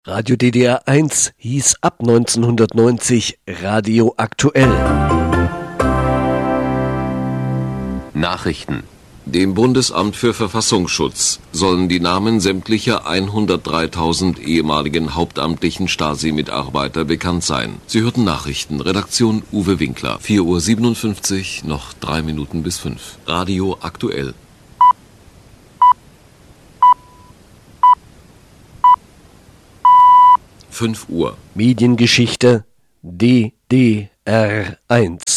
Radio DDR 1 hieß ab 1990 Radio Aktuell. Nachrichten. Dem Bundesamt für Verfassungsschutz sollen die Namen sämtlicher 103.000 ehemaligen hauptamtlichen Stasi-Mitarbeiter bekannt sein. Sie hörten Nachrichten. Redaktion Uwe Winkler. 4:57 Uhr, noch 3 Minuten bis 5. Radio Aktuell. (5 Uhr). Mediengeschichte DDR 1.